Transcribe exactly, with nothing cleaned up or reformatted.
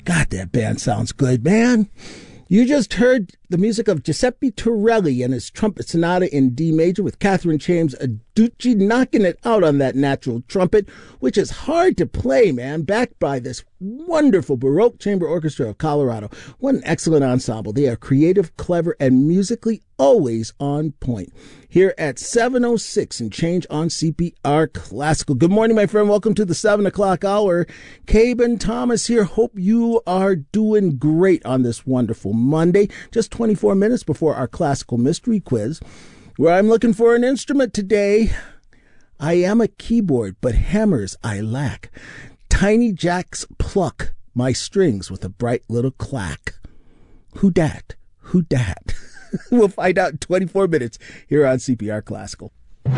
God, that band sounds good, man. You just heard the music of Giuseppe Torelli and his trumpet sonata in D major with Catherine James Aducci knocking it out on that natural trumpet, which is hard to play, man, backed by this wonderful Baroque Chamber Orchestra of Colorado. What an excellent ensemble. They are creative, clever, and musically always on point. Here at seven oh six and change on C P R Classical. Good morning, my friend. Welcome to the seven o'clock hour. Caben Thomas here. Hope you are doing great on this wonderful Monday. Just twenty-four minutes before our classical mystery quiz, where I'm looking for an instrument today. I am a keyboard, but hammers I lack. Tiny jacks pluck my strings with a bright little clack. Who dat? Who dat? We'll find out in twenty-four minutes here on C P R Classical.